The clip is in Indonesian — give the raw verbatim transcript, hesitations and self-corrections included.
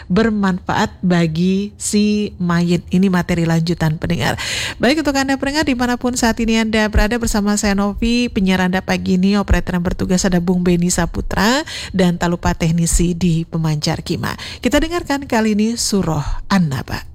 bermanfaat bagi si mayit. Ini materi lanjutan pendengar. Baik, untuk Anda pendengar dimanapun saat ini Anda berada, bersama saya Novi, penyiar Anda pagi ini, operator yang bertugas ada Bung Beni Saputra, dan tak lupa teknisi di pemancar Kima. Kita dengarkan kali ini Surah An-Naba.